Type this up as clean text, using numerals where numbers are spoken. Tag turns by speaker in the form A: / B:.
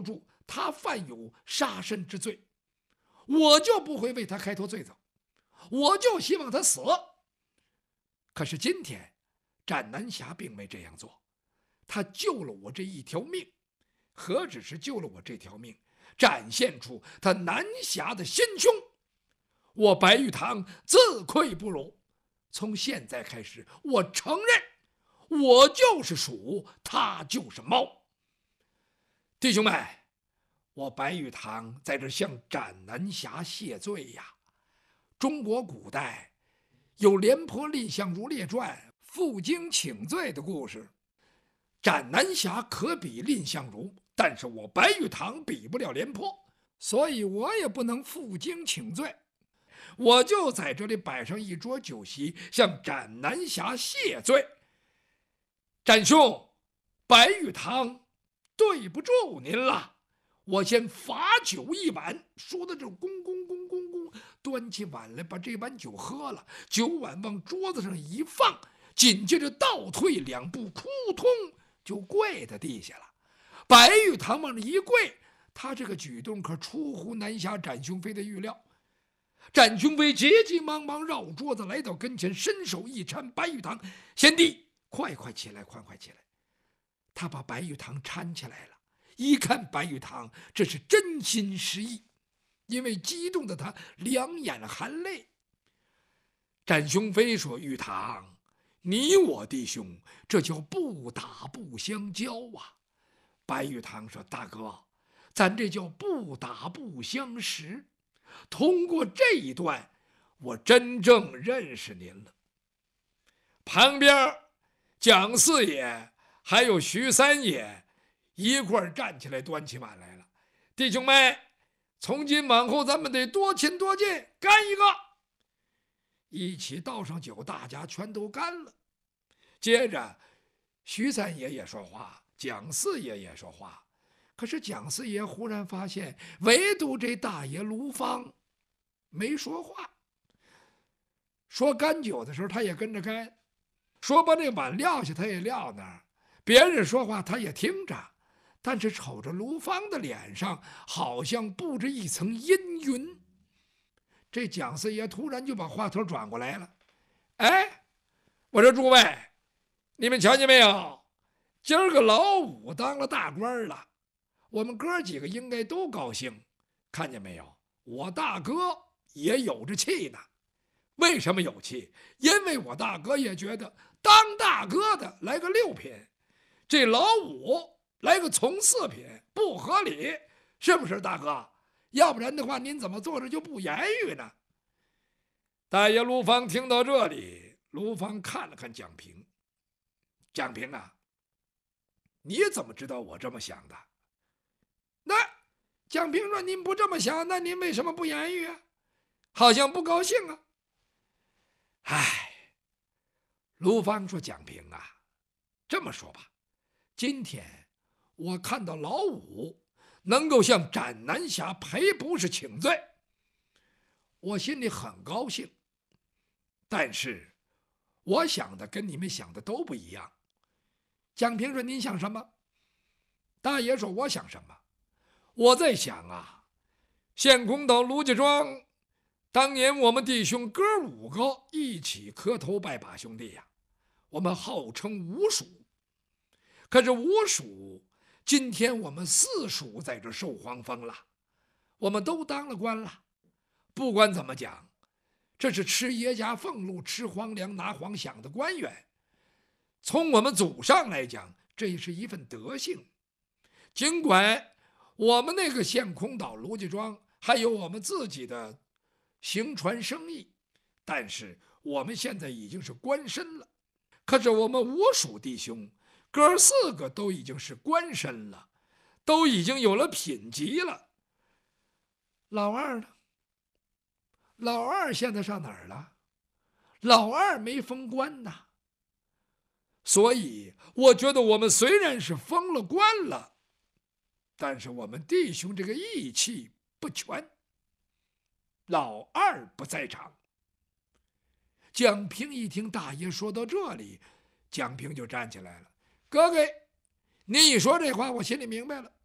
A: 捉住他犯有杀身之罪，我就不会为他开脱罪责，我就希望他死。可是今天斩南侠并没这样做，他救了我这一条命，何止是救了我这条命，展现出他南侠的心胸。我白玉堂自愧不如，从现在开始，我承认我就是鼠，他就是猫。弟兄们，我白玉堂在这向斩南侠谢罪呀。中国古代有廉颇蔺相如列传负荆请罪的故事，斩南侠可比蔺相如，但是我白玉堂比不了廉颇，所以我也不能负荆请罪。我就在这里摆上一桌酒席，向斩南侠谢罪。展兄，白玉堂对不住您了，我先罚酒一碗。说的这咣咣咣咣咣，端起碗来把这碗酒喝了，酒碗往桌子上一放，紧接着倒退2步，扑通就跪在地下了。白玉堂往这一跪，他这个举动可出乎南侠展雄飞的预料。展雄飞急急忙忙绕桌子来到跟前，伸手一搀白玉堂：“贤弟，快起来，快起来！”他把白玉堂搀起来了，一看白玉堂这是真心实意，因为激动的他两眼含泪。展雄飞说：“玉堂，你我弟兄，这叫不打不相交啊。”白玉堂说：“大哥，咱这叫不打不相识。通过这一段，我真正认识您了。”旁边蒋四爷还有徐三爷一块站起来，端起碗来了。弟兄们，从今往后咱们得多亲多近，干一个！一起倒上酒，大家全都干了。接着徐三爷也说话，蒋四爷也说话。可是蒋四爷忽然发现，唯独这大爷卢芳没说话。说干酒的时候他也跟着干，说把这碗撂下他也撂那儿，别人说话他也听着，但是瞅着卢芳的脸上好像布着一层阴云。这蒋四爷突然就把话头转过来了：“哎，我说诸位，你们瞧见没有？今儿个老五当了大官了，我们哥几个应该都高兴。看见没有？我大哥也有着气呢。为什么有气？因为我大哥也觉得当大哥的来个6品，这老五来个从4品，不合理，是不是大哥？要不然的话，您怎么坐着就不言语呢？”大爷卢芳听到这里，卢芳看了看蒋平：“蒋平啊，你怎么知道我这么想的？”那蒋平说：“您不这么想，那您为什么不言语啊？好像不高兴啊。”哎，卢芳说：“蒋平啊，这么说吧，今天我看到老五能够向斩南侠赔不是请罪，我心里很高兴。但是我想的跟你们想的都不一样。”蒋平说：“您想什么？”大爷说：“我想什么？我在想啊，县公岛卢家庄，当年我们弟兄哥5个一起磕头拜把兄弟呀，我们号称5属。可是5属今天我们4属在这受皇封了，我们都当了官了。不管怎么讲，这是吃爷家俸禄、吃皇粮、拿皇饷的官员。从我们祖上来讲，这也是一份德性。尽管我们那个县空岛卢家庄还有我们自己的行船生意，但是我们现在已经是官绅了。可是我们5属弟兄哥4个都已经是官绅了，都已经有了品级了。老二呢？老二现在上哪儿了？老二没封官呐。所以我觉得我们虽然是封了官了，但是我们弟兄这个义气不全。老二不在场。蒋平一听大爷说到这里，蒋平就站起来了：“哥哥，你一说这话，我心里明白了。